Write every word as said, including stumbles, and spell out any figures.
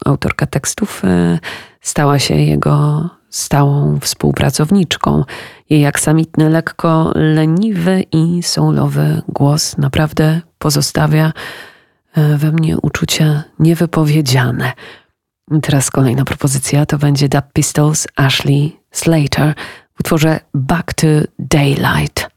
autorka tekstów, stała się jego stałą współpracowniczką. Jej aksamitny, lekko leniwy i soulowy głos naprawdę pozostawia we mnie uczucia niewypowiedziane. Teraz kolejna propozycja to będzie Dub Pistols, Ashley Slater w utworze Back to Daylight.